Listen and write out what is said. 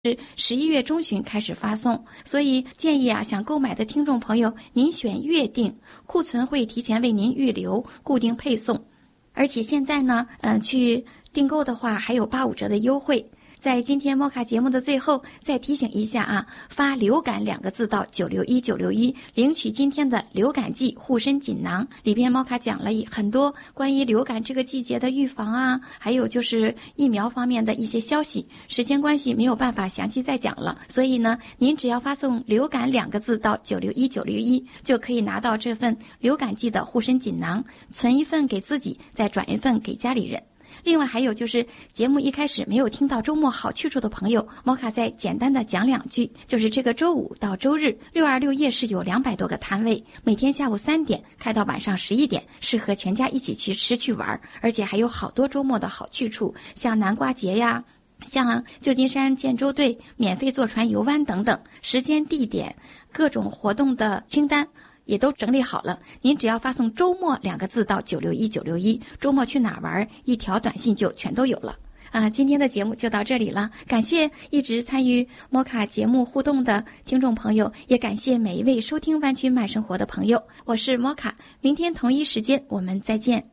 11月中旬开始发送，所以建议想购买的听众朋友，您选月订，库存会提前为您预留，固定配送。而且现在呢，去订购的话还有85折的优惠。在今天摩卡节目的最后，再提醒一下发流感2个字到961961，领取今天的流感季护身锦囊。里边摩卡讲了很多关于流感这个季节的预防还有就是疫苗方面的一些消息。时间关系没有办法详细再讲了，所以呢，您只要发送流感2个字到961961，就可以拿到这份流感季的护身锦囊，存一份给自己，再转一份给家里人。另外还有就是节目一开始没有听到周末好去处的朋友，摩卡再简单的讲2句，就是这个周五到周日626夜市有200多个摊位，每天下午3点开到晚上11点，适合全家一起去吃去玩，而且还有好多周末的好去处，像南瓜节像旧金山建州队免费坐船游湾等等，时间地点各种活动的清单也都整理好了，您只要发送周末2个字到961961，周末去哪玩，一条短信就全都有了。今天的节目就到这里了，感谢一直参与摩卡节目互动的听众朋友，也感谢每一位收听湾区慢生活的朋友。我是摩卡，明天同一时间我们再见。